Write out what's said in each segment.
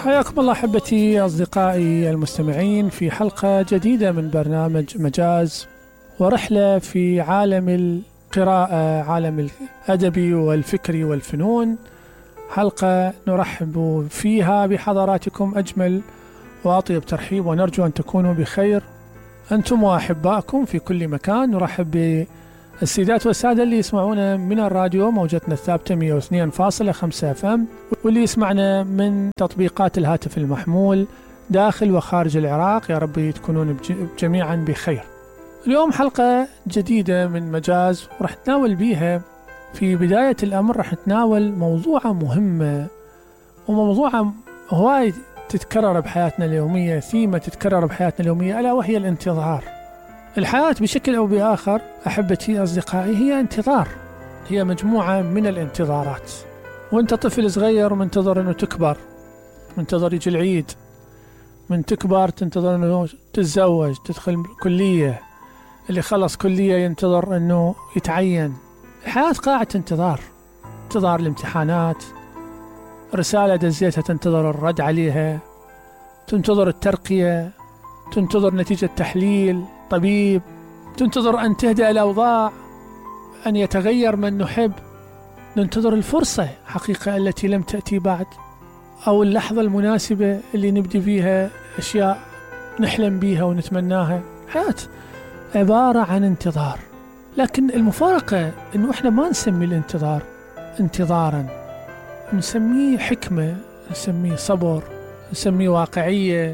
حياكم الله أحبتي أصدقائي المستمعين في حلقة جديدة من برنامج مجاز ورحلة في عالم القراءة، عالم الأدبي والفكري والفنون. حلقة نرحب فيها بحضراتكم أجمل وأطيب ترحيب، ونرجو أن تكونوا بخير أنتم وأحبائكم في كل مكان. نرحب بالسيدات والسادة اللي يسمعونا من الراديو موجتنا الثابتة 102.5 FM، واللي يسمعنا من تطبيقات الهاتف المحمول داخل وخارج العراق. يا رب تكونون جميعا بخير. اليوم حلقة جديدة من مجاز، ورح نتناول بيها في بداية الأمر رح نتناول موضوعة مهمة، وموضوعة هواي تتكرر بحياتنا اليومية، ثيمة تتكرر بحياتنا اليومية، ألا وهي الانتظار. الحياة بشكل أو بآخر أحبتي أصدقائي هي انتظار، هي مجموعة من الانتظارات. وانت طفل صغير منتظر أنه تكبر، منتظر يجي العيد، من تكبر تنتظر أنه تتزوج، تدخل كلية، اللي خلص كلية ينتظر أنه يتعين. الحياة قاعدة انتظار، انتظار الامتحانات، رسالة دزيتها تنتظر الرد عليها، تنتظر الترقية، تنتظر نتيجة تحليل طبيب، تنتظر أن تهدأ الأوضاع، أن يتغير من نحب، ننتظر الفرصة حقيقة التي لم تأتي بعد، أو اللحظة المناسبة اللي نبدي فيها أشياء نحلم بيها ونتمناها. حياة عبارة عن انتظار، لكن المفارقة إنه إحنا ما نسمي الانتظار انتظارا، نسميه حكمة، نسميه صبر، نسميه واقعية،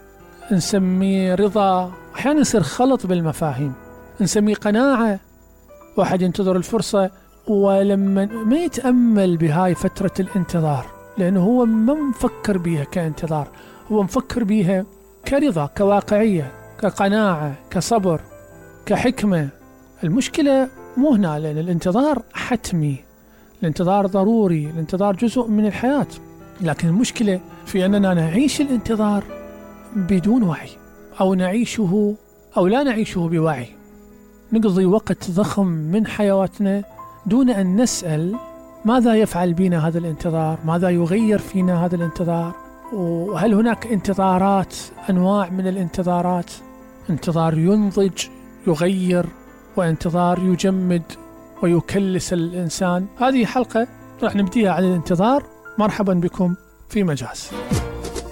نسميه رضا. أحيانا يصير خلط بالمفاهيم، نسميه قناعة. واحد ينتظر الفرصة ولما ما يتأمل بهاي فترة الانتظار، لأنه هو ما مفكر بيها كانتظار، هو مفكر بيها كرضا، كواقعية، كقناعة، كصبر، كحكمة. المشكلة مو هنا، لأن الانتظار حتمي، الانتظار ضروري، الانتظار جزء من الحياة. لكن المشكلة في أننا نعيش الانتظار بدون وعي، أو نعيشه أو لا نعيشه بوعي. نقضي وقت ضخم من حياتنا دون أن نسأل ماذا يفعل بنا هذا الانتظار، ماذا يغير فينا هذا الانتظار، وهل هناك انتظارات، أنواع من الانتظارات، انتظار ينضج يغير، وانتظار يجمد ويكلس الإنسان. هذه حلقة راح نبديها عن الانتظار. مرحبا بكم في مجاز.